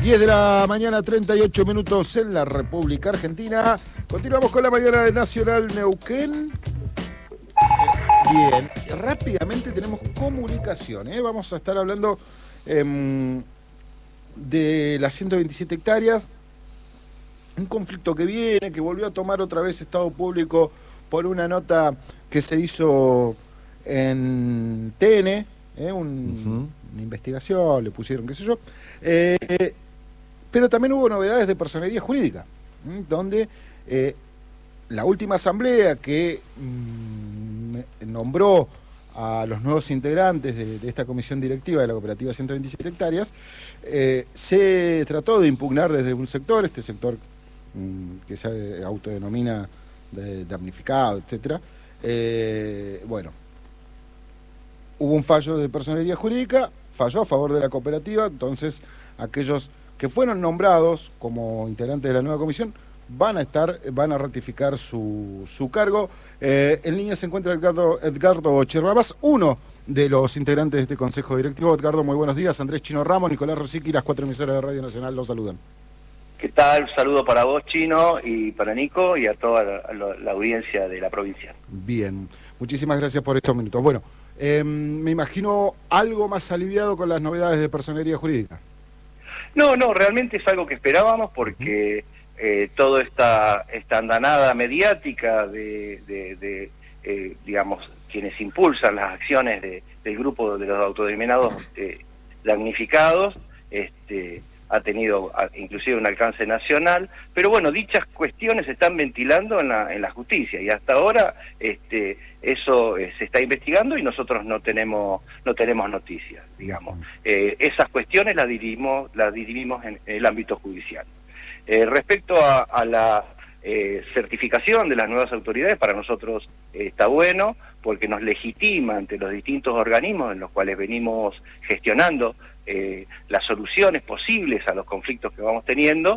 10 de la mañana, 38 minutos en la República Argentina. Continuamos con la mañana de Nacional Neuquén. Bien, rápidamente tenemos comunicación, ¿eh? Vamos a estar hablando de las 127 hectáreas. Un conflicto que viene, que volvió a tomar otra vez Estado Público por una nota que se hizo en TN, una investigación, le pusieron, qué sé yo. Pero también hubo novedades de personería jurídica, donde la última asamblea que nombró a los nuevos integrantes de esta comisión directiva de la cooperativa 127 hectáreas, se trató de impugnar desde un sector, este sector que se autodenomina de damnificado, etcétera. Bueno, hubo un fallo de personería jurídica, falló a favor de la cooperativa, entonces aquellos que fueron nombrados como integrantes de la nueva comisión van a ratificar su cargo. En línea se encuentra Edgardo Cherrabás, uno de los integrantes de este consejo directivo. Edgardo, muy buenos días. Andrés Chino Ramos, Nicolás Rosique y las 4 emisoras de Radio Nacional los saludan. ¿Qué tal? Un saludo para vos, Chino, y para Nico, y a toda la audiencia de la provincia. Bien, muchísimas gracias por estos minutos. Bueno, me imagino algo más aliviado con las novedades de personería jurídica. No, realmente es algo que esperábamos porque toda esta andanada mediática de digamos, quienes impulsan las acciones del grupo de los autodenominados damnificados, ha tenido inclusive un alcance nacional, pero bueno, dichas cuestiones se están ventilando en la justicia y hasta ahora eso se está investigando y nosotros no tenemos noticias, digamos. Esas cuestiones las dirimimos en el ámbito judicial. Respecto a la certificación de las nuevas autoridades, para nosotros está bueno porque nos legitima ante los distintos organismos en los cuales venimos gestionando las soluciones posibles a los conflictos que vamos teniendo,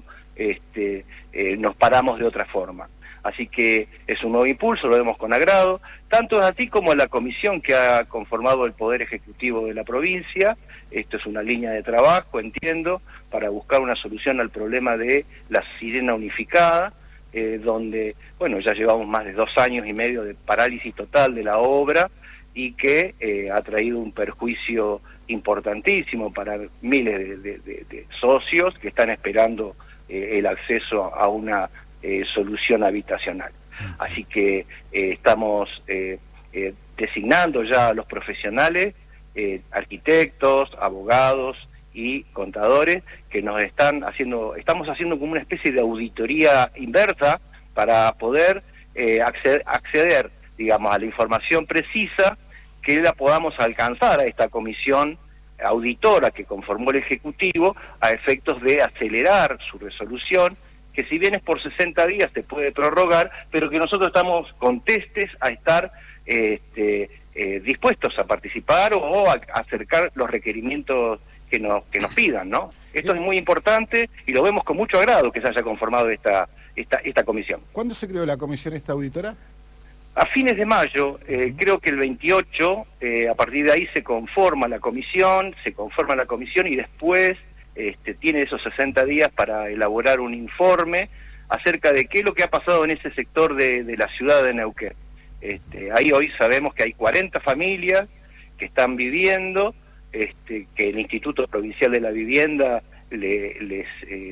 nos paramos de otra forma. Así que es un nuevo impulso, lo vemos con agrado, tanto a ti como a la comisión que ha conformado el Poder Ejecutivo de la provincia. Esto es una línea de trabajo, entiendo, para buscar una solución al problema de la sirena unificada, donde, bueno, ya llevamos más de 2 años y medio de parálisis total de la obra y que ha traído un perjuicio importantísimo para miles de socios que están esperando el acceso a una solución habitacional. Así que estamos designando ya a los profesionales, arquitectos, abogados y contadores que estamos haciendo como una especie de auditoría inversa para poder acceder, digamos, a la información precisa que la podamos alcanzar a esta comisión auditora que conformó el Ejecutivo a efectos de acelerar su resolución, que si bien es por 60 días se puede prorrogar, pero que nosotros estamos contestes a estar dispuestos a participar o a acercar los requerimientos que nos pidan, ¿no? Esto es muy importante y lo vemos con mucho agrado que se haya conformado esta comisión. ¿Cuándo se creó la comisión esta auditora? A fines de mayo, creo que el 28, a partir de ahí se conforma la comisión y después tiene esos 60 días para elaborar un informe acerca de qué es lo que ha pasado en ese sector de la ciudad de Neuquén. Ahí hoy sabemos que hay 40 familias que están viviendo, que el Instituto Provincial de la Vivienda les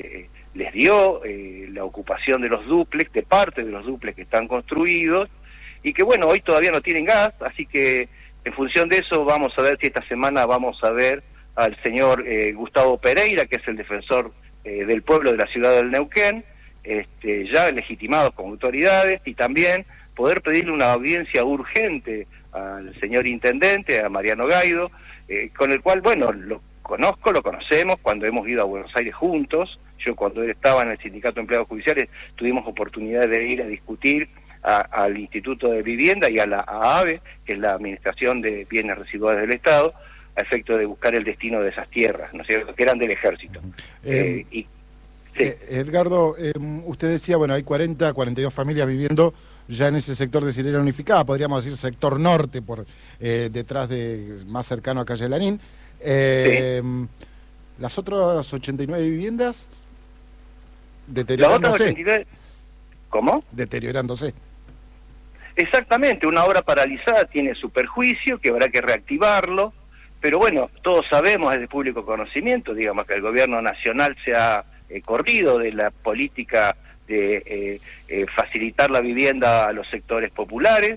dio la ocupación de los dúplex, de parte de los dúplex que están construidos, y que bueno, hoy todavía no tienen gas, así que en función de eso vamos a ver si esta semana vamos a ver al señor Gustavo Pereira, que es el defensor del pueblo de la ciudad del Neuquén, ya legitimado como autoridades, y también poder pedirle una audiencia urgente al señor intendente, a Mariano Gaido, con el cual, bueno, lo conocemos cuando hemos ido a Buenos Aires juntos. Yo cuando él estaba en el Sindicato de Empleados Judiciales tuvimos oportunidad de ir a discutir al Instituto de Vivienda y a la AAVE, que es la Administración de Bienes Residuales del Estado, a efecto de buscar el destino de esas tierras, ¿no es cierto?, que eran del Ejército. Sí. Edgardo, usted decía, bueno, hay 42 familias viviendo ya en ese sector de sirena unificada, podríamos decir sector norte, por detrás más cercano a Calle Lanín. Sí. Las otras 89 viviendas Las deteriorándose. otras 89, ¿cómo? Deteriorándose. Exactamente, una obra paralizada tiene su perjuicio, que habrá que reactivarlo, pero bueno, todos sabemos, es de público conocimiento, digamos, que el gobierno nacional se ha corrido de la política de facilitar la vivienda a los sectores populares,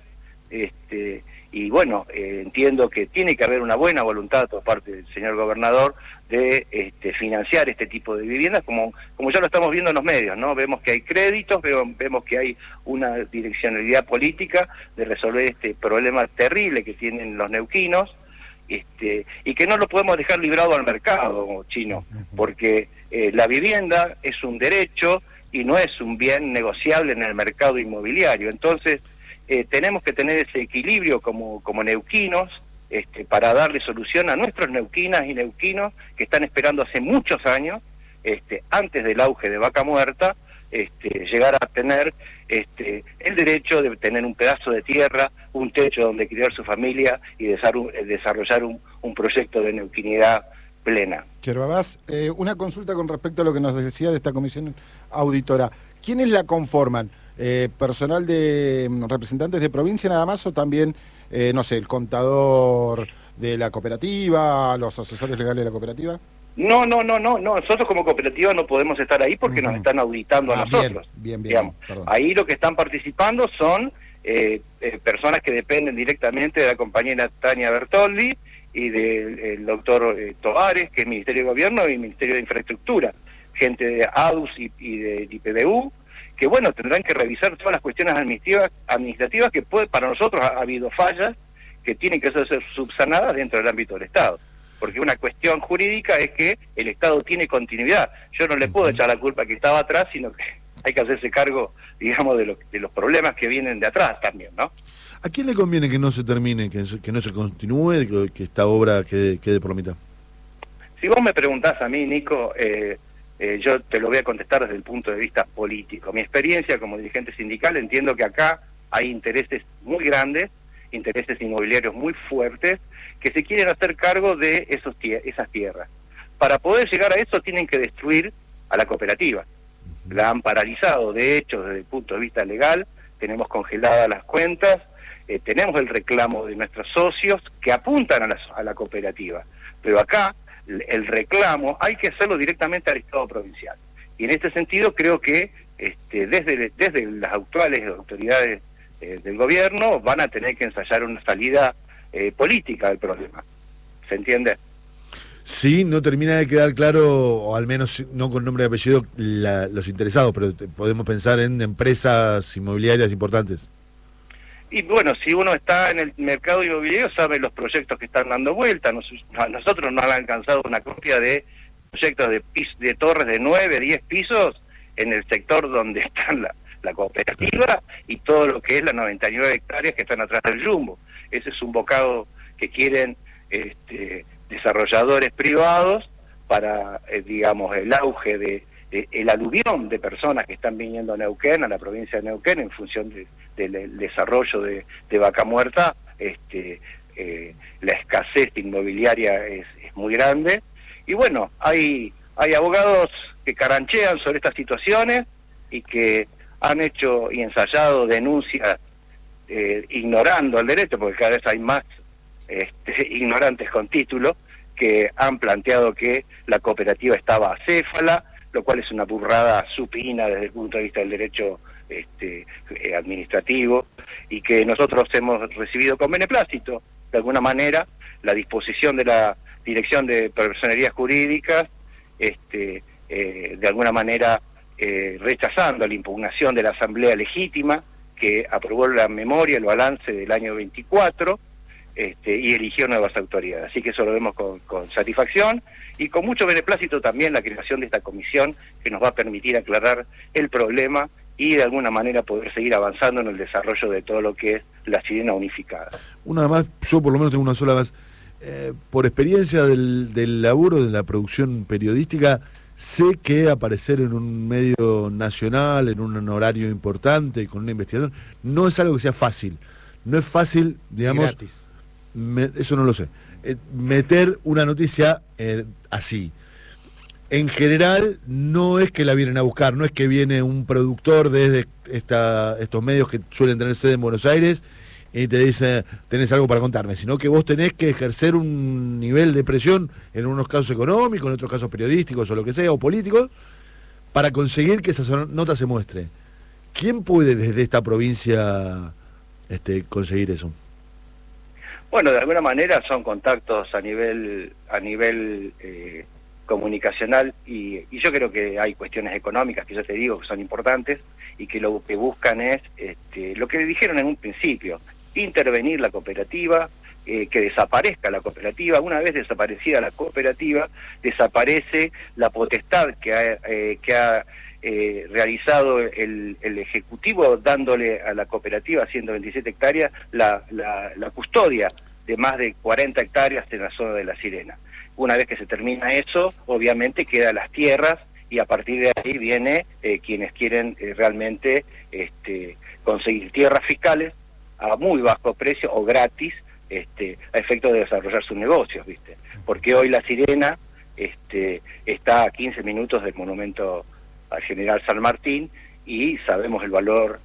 y bueno, entiendo que tiene que haber una buena voluntad por parte del señor gobernador de financiar este tipo de viviendas, como ya lo estamos viendo en los medios, ¿no? Vemos que hay créditos, vemos que hay una direccionalidad política de resolver este problema terrible que tienen los neuquinos, y que no lo podemos dejar librado al mercado chino, porque la vivienda es un derecho y no es un bien negociable en el mercado inmobiliario. Entonces, tenemos que tener ese equilibrio como neuquinos, para darle solución a nuestros neuquinas y neuquinos que están esperando hace muchos años, antes del auge de Vaca Muerta, llegar a tener el derecho de tener un pedazo de tierra, un techo donde criar su familia y desarrollar un proyecto de neuquinidad plena. Yerbabás, una consulta con respecto a lo que nos decía de esta comisión auditora. ¿Quiénes la conforman? ¿Personal de representantes de provincia nada más o también, no sé, el contador de la cooperativa, los asesores legales de la cooperativa? No, nosotros como cooperativa no podemos estar ahí porque nos están auditando a nosotros. Bien, ahí lo que están participando son personas que dependen directamente de la compañera Tania Bertoldi y del doctor Tovares, que es Ministerio de Gobierno y Ministerio de Infraestructura, gente de ADUS y del IPBU, que bueno, tendrán que revisar todas las cuestiones administrativas que para nosotros ha habido fallas que tienen que ser subsanadas dentro del ámbito del Estado. Porque una cuestión jurídica es que el Estado tiene continuidad. Yo no le puedo echar la culpa que estaba atrás, sino que hay que hacerse cargo, digamos, de los problemas que vienen de atrás también, ¿no? ¿A quién le conviene que no se termine, que no se continúe, que esta obra quede por la mitad? Si vos me preguntás a mí, Nico, yo te lo voy a contestar desde el punto de vista político. Mi experiencia como dirigente sindical, entiendo que acá hay intereses muy grandes, intereses inmobiliarios muy fuertes, que se quieren hacer cargo de esas tierras. Para poder llegar a eso tienen que destruir a la cooperativa. La han paralizado, de hecho, desde el punto de vista legal, tenemos congeladas las cuentas, tenemos el reclamo de nuestros socios que apuntan a la cooperativa. Pero acá el reclamo hay que hacerlo directamente al Estado provincial. Y en este sentido creo que desde las actuales autoridades del gobierno van a tener que ensayar una salida política del problema. ¿Se entiende? Sí, no termina de quedar claro, o al menos no con nombre y apellido, los interesados, pero podemos pensar en empresas inmobiliarias importantes. Y bueno, si uno está en el mercado inmobiliario sabe los proyectos que están dando vuelta. Nosotros nos han alcanzado una copia de proyectos de torres de 9, 10 pisos en el sector donde están la cooperativa y todo lo que es las 99 hectáreas que están atrás del Jumbo. Ese es un bocado que quieren desarrolladores privados para, digamos, el auge el aluvión de personas que están viniendo a Neuquén, a la provincia de Neuquén, en función del desarrollo de Vaca Muerta. La escasez inmobiliaria es muy grande. Y bueno, hay abogados que caranchean sobre estas situaciones y que han hecho y ensayado denuncias ignorando el derecho, porque cada vez hay más ignorantes con título, que han planteado que la cooperativa estaba acéfala, lo cual es una burrada supina desde el punto de vista del derecho administrativo, y que nosotros hemos recibido con beneplácito, de alguna manera, la disposición de la Dirección de Personerías Jurídicas, de alguna manera rechazando la impugnación de la Asamblea Legítima, que aprobó la memoria, el balance del año 24, y eligió nuevas autoridades. Así que eso lo vemos con satisfacción y con mucho beneplácito también la creación de esta comisión que nos va a permitir aclarar el problema y de alguna manera poder seguir avanzando en el desarrollo de todo lo que es la Sirena Unificada. Una más, yo por lo menos tengo una sola más. Por experiencia del laburo, de la producción periodística, sé que aparecer en un medio nacional, en un horario importante, con una investigación, no es algo que sea fácil. No es fácil, digamos... Gratis. Eso no lo sé. Meter una noticia así. en general no es que la vienen a buscar, no es que viene un productor desde estos medios que suelen tener sede en Buenos Aires y te dice, tenés algo para contarme, sino que vos tenés que ejercer un nivel de presión en unos casos económicos, en otros casos periodísticos o lo que sea, o políticos, para conseguir que esa nota se muestre. ¿Quién puede desde esta provincia conseguir eso? Bueno, de alguna manera son contactos a nivel comunicacional y yo creo que hay cuestiones económicas que yo te digo que son importantes y que lo que buscan es lo que dijeron en un principio, intervenir la cooperativa, que desaparezca la cooperativa. Una vez desaparecida la cooperativa, desaparece la potestad que ha realizado el Ejecutivo, dándole a la cooperativa 127 hectáreas la custodia de más de 40 hectáreas en la zona de La Sirena. Una vez que se termina eso, obviamente quedan las tierras y a partir de ahí viene quienes quieren realmente conseguir tierras fiscales a muy bajo precio o gratis a efecto de desarrollar sus negocios, ¿viste? Porque hoy La Sirena está a 15 minutos del monumento al General San Martín y sabemos el valor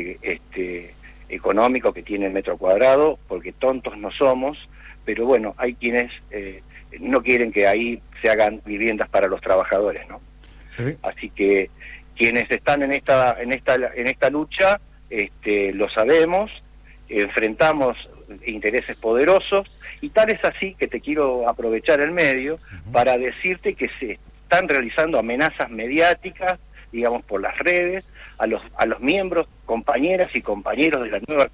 económico que tiene el metro cuadrado, porque tontos no somos, pero bueno, hay quienes no quieren que ahí se hagan viviendas para los trabajadores, ¿no? Sí. Así que quienes están en esta lucha, lo sabemos, enfrentamos intereses poderosos, y tal es así que te quiero aprovechar el medio para decirte que se están realizando amenazas mediáticas, digamos, por las redes, a los miembros, compañeras y compañeros de la nueva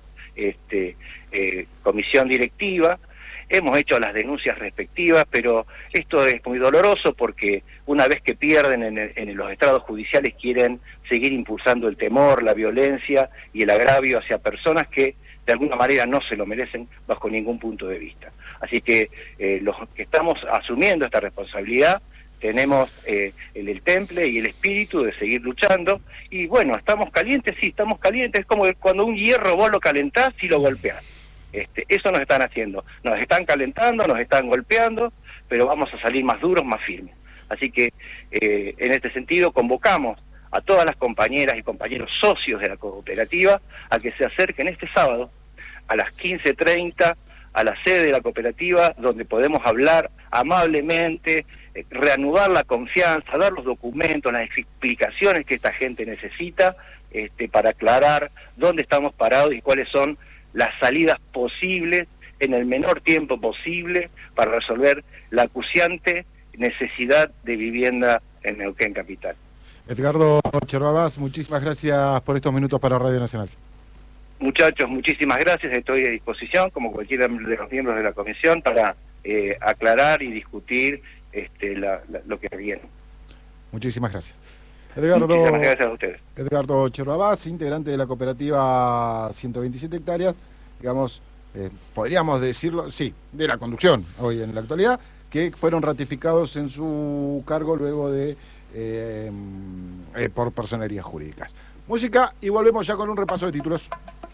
comisión directiva. Hemos hecho las denuncias respectivas, pero esto es muy doloroso porque una vez que pierden en los estrados judiciales quieren seguir impulsando el temor, la violencia y el agravio hacia personas que de alguna manera no se lo merecen bajo ningún punto de vista. Así que los que estamos asumiendo esta responsabilidad tenemos el temple y el espíritu de seguir luchando, y bueno, ¿estamos calientes? Sí, estamos calientes, es como cuando un hierro vos lo calentás y lo golpeás. Eso nos están haciendo, nos están calentando, nos están golpeando, pero vamos a salir más duros, más firmes. Así que en este sentido convocamos a todas las compañeras y compañeros socios de la cooperativa a que se acerquen este sábado a las 15:30 a la sede de la cooperativa, donde podemos hablar amablemente, reanudar la confianza, dar los documentos, las explicaciones que esta gente necesita para aclarar dónde estamos parados y cuáles son las salidas posibles en el menor tiempo posible para resolver la acuciante necesidad de vivienda en Neuquén Capital. Edgardo Cherbabás, muchísimas gracias por estos minutos para Radio Nacional. Muchachos, muchísimas gracias, estoy a disposición, como cualquiera de los miembros de la comisión, para aclarar y discutir lo que viene. Muchísimas gracias. Muchísimas gracias a ustedes. Edgardo Cherbabás, integrante de la cooperativa 127 hectáreas, digamos, podríamos decirlo, sí, de la conducción hoy en la actualidad, que fueron ratificados en su cargo luego de por personerías jurídicas. Música y volvemos ya con un repaso de títulos.